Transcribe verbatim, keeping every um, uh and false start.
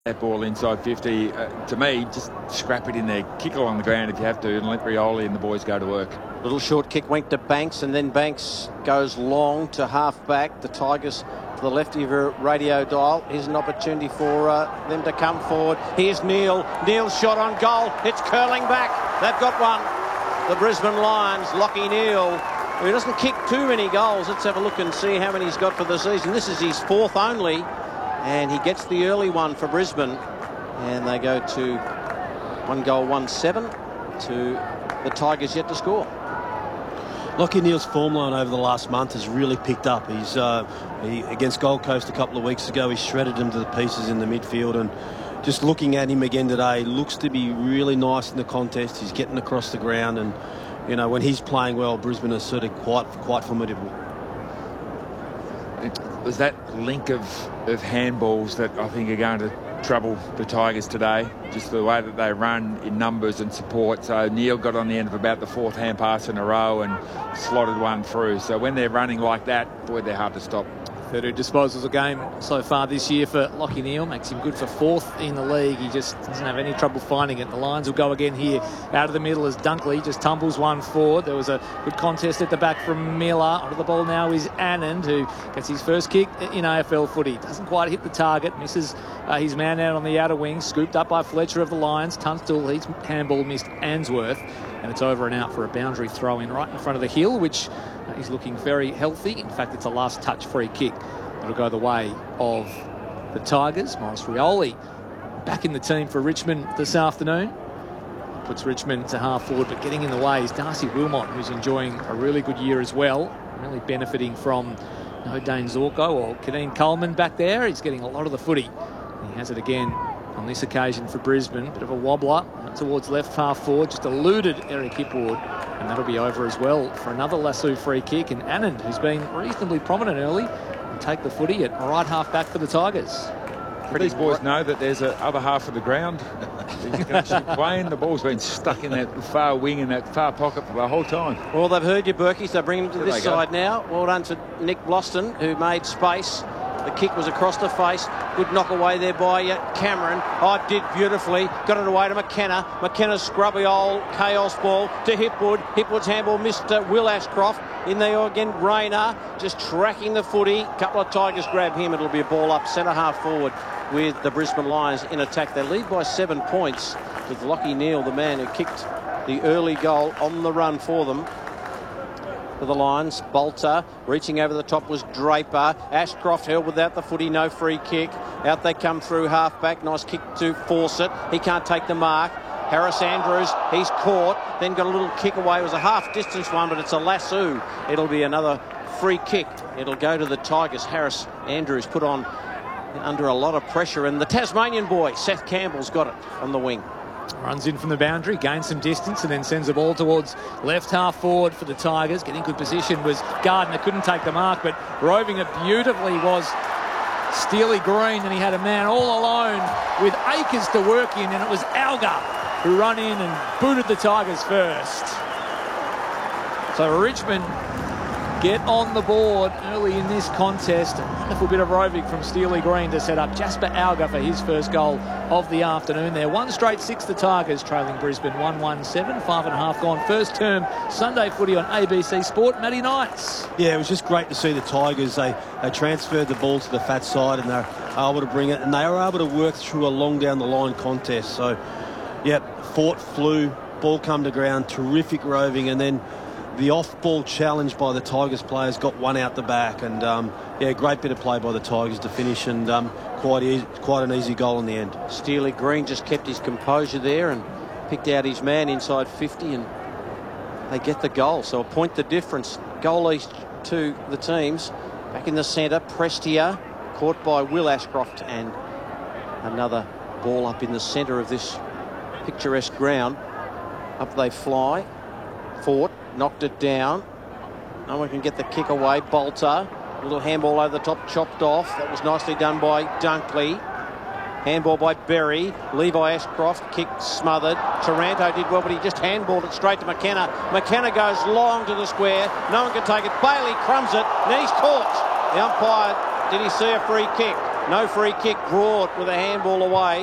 That ball inside fifty, uh, to me, just scrap it in there, kick along the ground if you have to, and let Rioli and the boys go to work. Little short kick went to Banks, and then Banks goes long to half back. The Tigers to the left of your radio dial. Here's an opportunity for uh, them to come forward. Here's Neil. Neil's shot on goal. It's curling back. They've got one. The Brisbane Lions, Lachie Neale, who doesn't kick too many goals. Let's have a look and see how many he's got for the season. This is his fourth only. And he gets the early one for Brisbane, and they go to one goal, one seven to the Tigers yet to score. Lachie Neale's form line over the last month has really picked up. He's uh, he, against Gold Coast a couple of weeks ago, he shredded them to the pieces in the midfield, and just looking at him again today, looks to be really nice in the contest. He's getting across the ground, and you know, when he's playing well, Brisbane is sort of quite quite formidable. It was that link of, of handballs that I think are going to trouble the Tigers today. Just the way that they run in numbers and support. So Neale got on the end of about the fourth hand pass in a row and slotted one through. So when they're running like that, boy, they're hard to stop. thirty disposals a game so far this year for Lachie Neale. Makes him good for fourth in the league. He just doesn't have any trouble finding it. The Lions will go again here out of the middle as Dunkley just tumbles one forward. There was a good contest at the back from Miller. Onto the ball now is Anand, who gets his first kick in A F L footy. Doesn't quite hit the target. Misses uh, his man out on the outer wing. Scooped up by Fletcher of the Lions. Tunstall, his handball missed Answorth. And it's over and out for a boundary throw in right in front of the hill, which uh, is looking very healthy. In fact, it's a last touch free kick. It'll go the way of the Tigers. Maurice Rioli back in the team for Richmond this afternoon. Puts Richmond to half forward, but getting in the way is Darcy Wilmot, who's enjoying a really good year as well. Really benefiting from no Dane Zorko or Kadeen Coleman back there. He's getting a lot of the footy. He has it again on this occasion for Brisbane. Bit of a wobbler towards left half forward. Just eluded Eric Hipwood. And that'll be over as well for another Lasoo free kick. And Anand, who's been reasonably prominent early, take the footy at right half back for the Tigers. These boys know that there's a other half of the ground. He's going to keep playing. The ball's been stuck in that far wing, in that far pocket for the whole time. Well, they've heard you, Berkey. They're bringing him to There this they go. side now. Well done to Nick Bloston, who made space. The kick was across the face. Good knock away there by uh, Cameron. Oh, did beautifully. Got it away to McKenna. McKenna's scrubby old chaos ball to Hipwood. Hipwood's handball missed uh, Will Ashcroft. In there again, Rayner just tracking the footy. A couple of Tigers grab him. It'll be a ball up centre half forward with the Brisbane Lions in attack. They lead by seven points with Lachie Neale, the man who kicked the early goal on the run for them. For the Lions, Bolter reaching over the top was Draper. Ashcroft held without the footy, no free kick. Out they come through half back. Nice kick to Fawcett. He can't take the mark. Harris Andrews, he's caught, then got a little kick away. It was a half distance one, but it's a lasso. It'll be another free kick. It'll go to the Tigers. Harris Andrews put on under a lot of pressure, and the Tasmanian boy, Seth Campbell's got it on the wing. Runs in from the boundary, gains some distance, and then sends the ball towards left half forward for the Tigers. Getting good position was Gardner, couldn't take the mark, but roving it beautifully was Steely Green, and he had a man all alone with acres to work in, and it was Alga who run in and booted the Tigers first. So Richmond get on the board early in this contest. A wonderful bit of roving from Steely Green to set up Jasper Alga for his first goal of the afternoon there. One straight six, the Tigers trailing Brisbane one one seven, five and a half gone. First term Sunday footy on A B C Sport. Matty Knights. Yeah, it was just great to see the Tigers. They, they transferred the ball to the fat side, and they're able to bring it, and they were able to work through a long down the line contest. So, yep, fought, flew, ball come to ground, terrific roving, and then the off-ball challenge by the Tigers players got one out the back, and um, yeah, great bit of play by the Tigers to finish, and um, quite easy, quite an easy goal in the end. Steely Green just kept his composure there and picked out his man inside fifty, and they get the goal. So a point the difference. Goal each to the teams. Back in the centre, Prestia caught by Will Ashcroft, and another ball up in the centre of this picturesque ground. Up they fly. Fort knocked it down. No one can get the kick away. Bolter, a little handball over the top, chopped off. That was nicely done by Dunkley. Handball by Berry. Levi Ashcroft, kick smothered. Taranto did well, but he just handballed it straight to McKenna. McKenna goes long to the square. No one can take it. Bailey crumbs it, and he's caught. The umpire, did he see a free kick? No free kick brought with a handball away.